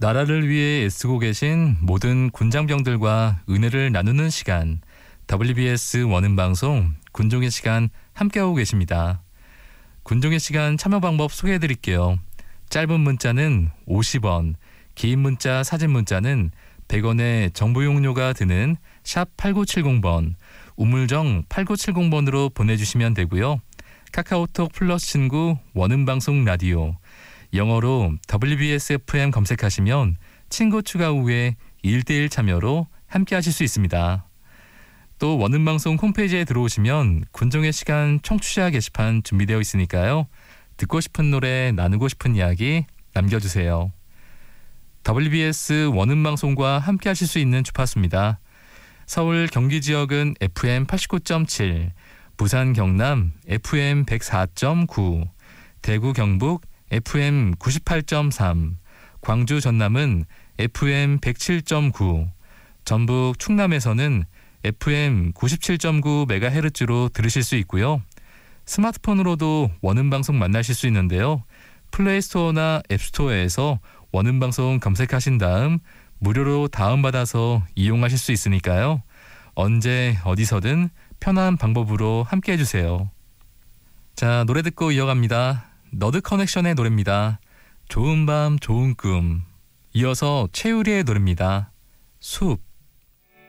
나라를 위해 애쓰고 계신 모든 군장병들과 은혜를 나누는 시간, WBS 원음방송 군종의 시간 함께하고 계십니다. 군종의 시간 참여 방법 소개해드릴게요. 짧은 문자는 50원, 긴 문자 사진 문자는 100원의 정보 용료가 드는 샵 8970번, 우물정 8970번으로 보내주시면 되고요. 카카오톡 플러스 친구 원음방송 라디오, 영어로 WBS FM 검색하시면 친구 추가 후에 1대1 참여로 함께 하실 수 있습니다. 또 원음방송 홈페이지에 들어오시면 군종의 시간 청취자 게시판 준비되어 있으니까요. 듣고 싶은 노래, 나누고 싶은 이야기 남겨주세요. WBS 원음방송과 함께 하실 수 있는 주파수입니다. 서울 경기 지역은 FM 89.7, 부산 경남 FM 104.9, 대구 경북 FM 98.3, 광주 전남은 FM 107.9, 전북 충남에서는 FM 97.9MHz로 들으실 수 있고요. 스마트폰으로도 원음방송 만나실 수 있는데요. 플레이스토어나 앱스토어에서 원음방송 검색하신 다음 무료로 다운받아서 이용하실 수 있으니까요. 언제 어디서든 편한 방법으로 함께 해주세요. 자, 노래 듣고 이어갑니다. 너드 커넥션의 노래입니다. 좋은 밤 좋은 꿈. 이어서 최유리의 노래입니다. 숲.